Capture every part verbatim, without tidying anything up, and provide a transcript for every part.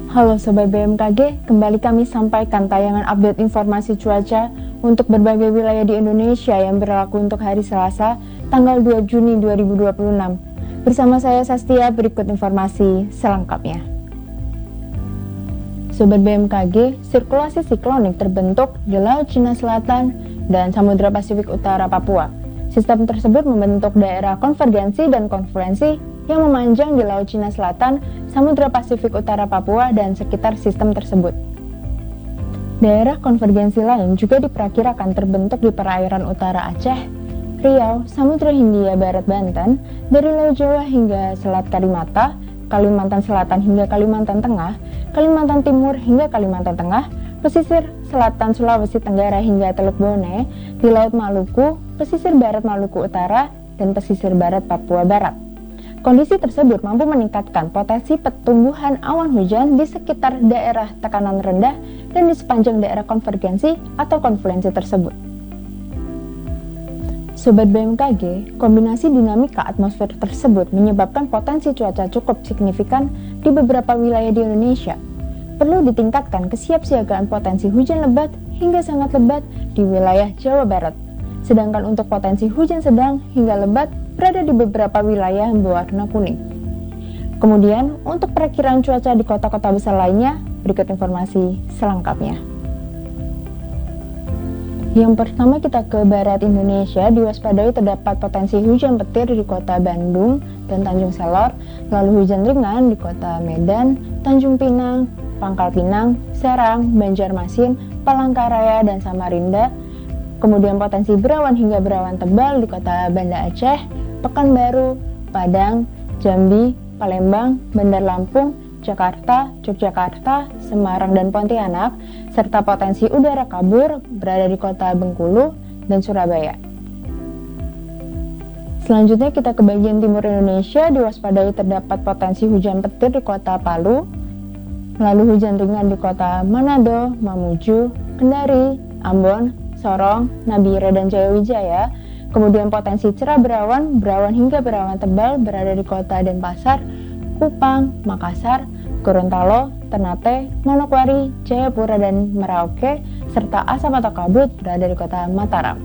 Halo Sobat B M K G, kembali kami sampaikan tayangan update informasi cuaca untuk berbagai wilayah di Indonesia yang berlaku untuk hari Selasa, tanggal dua Juni dua ribu dua puluh enam. Bersama saya Sastia, berikut informasi selengkapnya. Sobat B M K G, sirkulasi siklonik terbentuk di Laut Cina Selatan dan Samudra Pasifik Utara Papua. Sistem tersebut membentuk daerah konvergensi dan konfluensi yang memanjang di Laut Cina Selatan, Samudra Pasifik Utara Papua, dan sekitar sistem tersebut. Daerah konvergensi lain juga diperkirakan terbentuk di perairan utara Aceh, Riau, Samudra Hindia Barat Banten, dari Laut Jawa hingga Selat Karimata, Kalimantan Selatan hingga Kalimantan Tengah, Kalimantan Timur hingga Kalimantan Tengah, pesisir selatan Sulawesi Tenggara hingga Teluk Bone, di Laut Maluku, pesisir barat Maluku Utara, dan pesisir barat Papua Barat. Kondisi tersebut mampu meningkatkan potensi pertumbuhan awan hujan di sekitar daerah tekanan rendah dan di sepanjang daerah konvergensi atau konfluensi tersebut. Sobat B M K G, kombinasi dinamika atmosfer tersebut menyebabkan potensi cuaca cukup signifikan di beberapa wilayah di Indonesia. Perlu ditingkatkan kesiapsiagaan potensi hujan lebat hingga sangat lebat di wilayah Jawa Barat. Sedangkan untuk potensi hujan sedang hingga lebat berada di beberapa wilayah yang berwarna kuning. Kemudian, untuk perakiraan cuaca di kota-kota besar lainnya, berikut informasi selengkapnya. Yang pertama kita ke barat Indonesia, diwaspadai terdapat potensi hujan petir di kota Bandung dan Tanjung Selor, lalu hujan ringan di kota Medan, Tanjung Pinang, Pangkal Pinang, Serang, Banjarmasin, Palangkaraya, dan Samarinda. Kemudian potensi berawan hingga berawan tebal di kota Banda Aceh, Pekanbaru, Padang, Jambi, Palembang, Bandar Lampung, Jakarta, Yogyakarta, Semarang, dan Pontianak, serta potensi udara kabur berada di kota Bengkulu dan Surabaya. Selanjutnya kita ke bagian timur Indonesia, diwaspadai terdapat potensi hujan petir di kota Palu, lalu hujan ringan di kota Manado, Mamuju, Kendari, Ambon, Sorong, Nabire, dan Jayawijaya. Kemudian potensi cerah berawan, berawan hingga berawan tebal berada di kota Denpasar, Kupang, Makassar, Gorontalo, Ternate, Manokwari, Jayapura, dan Merauke, serta asap atau kabut berada di kota Mataram.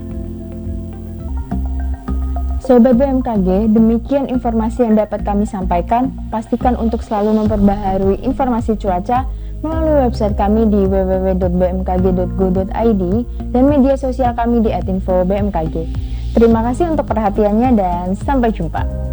Sobat B M K G, demikian informasi yang dapat kami sampaikan. Pastikan untuk selalu memperbaharui informasi cuaca melalui website kami di w w w titik b m k g titik go titik i d dan media sosial kami di at info b m k g. Terima kasih untuk perhatiannya dan sampai jumpa.